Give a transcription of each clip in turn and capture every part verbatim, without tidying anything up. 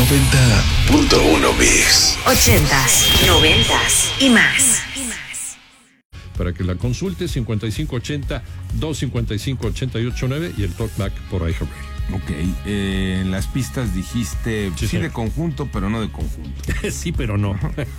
noventa punto uno Mix. Ochentas, noventas y más. Para que la consulte, cincuenta y cinco ochenta, doscientos cincuenta y cinco, ochenta y ocho nueve y el Talkback por iHeartRadio. Ok, eh, en las pistas dijiste Sí, sí, sí. de conjunto, pero no de conjunto. Sí, pero no.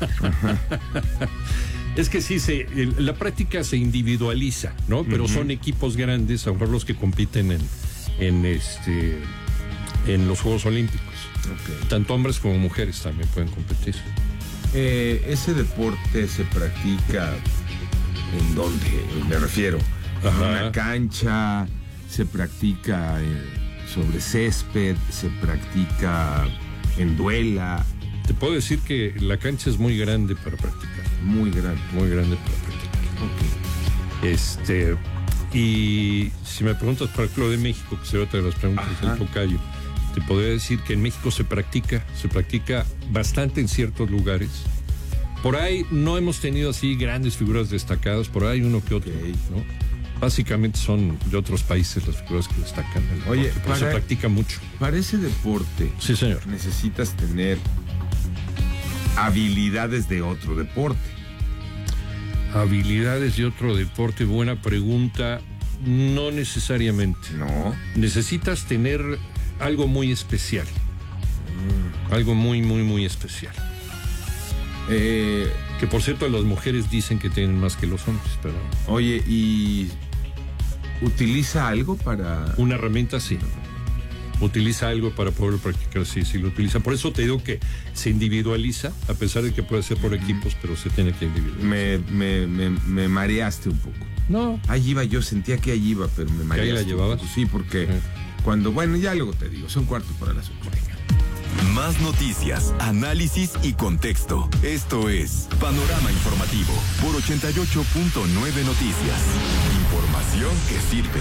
Es que sí, se, el- la práctica se individualiza, ¿no? Pero Ujú. son equipos grandes, a lo mejor los que compiten en, en, este, en los Juegos Olímpicos. Ok. Tanto hombres como mujeres también pueden competir. Eh, ¿Ese deporte se practica en dónde? Me refiero. ¿En Ajá. una cancha? ¿Se practica eh, sobre césped? ¿Se practica en duela? Te puedo decir que la cancha es muy grande para practicar. Muy grande. Muy grande para practicar. Ok. Este, y si me preguntas para el Club de México, que será otra de las preguntas Ajá. del tocayo, te podría decir que en México se practica, se practica bastante en ciertos lugares. Por ahí no hemos tenido así grandes figuras destacadas, por ahí uno que otro, Ok. ¿no? Básicamente son de otros países las figuras que destacan en el Oye, deporte, pero se para- practica mucho. Para ese deporte Sí, señor. necesitas tener habilidades de otro deporte. Habilidades de otro deporte, buena pregunta. No necesariamente. No. Necesitas tener algo muy especial. Algo muy, muy, muy especial. Eh, Que por cierto, las mujeres dicen que tienen más que los hombres, pero oye, ¿y utiliza algo para...? una herramienta sí. Utiliza algo para poder practicar, sí, sí lo utiliza. Por eso te digo que se individualiza, a pesar de que puede ser por equipos, pero se tiene que individualizar. Me, me, me, me mareaste un poco. No, Ahí iba, yo sentía que allí iba, pero me mareaste. la un llevabas? poco. Sí, porque Sí. cuando... Bueno, ya luego te digo, son cuartos para las ocho. Más noticias, análisis y contexto. Esto es Panorama Informativo por ochenta y ocho punto nueve Noticias. Información que sirve.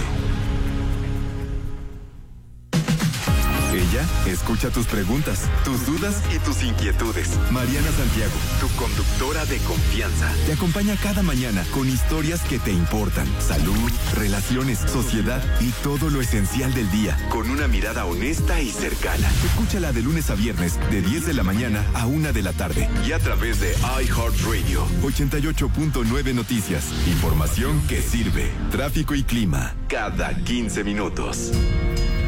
Ella escucha tus preguntas, tus dudas y tus inquietudes. Mariana Santiago, tu conductora de confianza, te acompaña cada mañana con historias que te importan. Salud, relaciones, sociedad y todo lo esencial del día, con una mirada honesta y cercana. Escúchala de lunes a viernes, de diez de la mañana a una de la tarde. Y a través de iHeartRadio, ochenta y ocho punto nueve Noticias. Información que sirve. Tráfico y clima, cada quince minutos.